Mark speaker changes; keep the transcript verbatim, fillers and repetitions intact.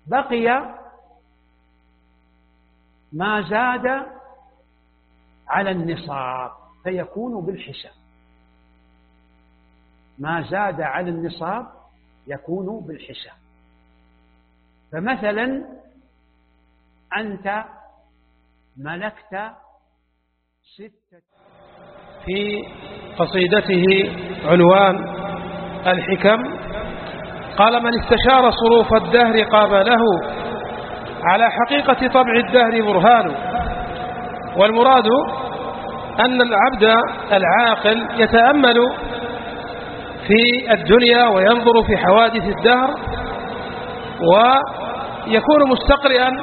Speaker 1: بقي ما زاد على النصاب فيكون بالحساب، ما زاد على النصاب يكون بالحساب. فمثلا أنت ملكت ستة.
Speaker 2: في قصيدته عنوان الحكم قال: من استشار صروف الدهر قابله، على حقيقة طبع الدهر برهان. والمراد أن العبد العاقل يتأمل في الدنيا وينظر في حوادث الدهر ويكون مستقرئا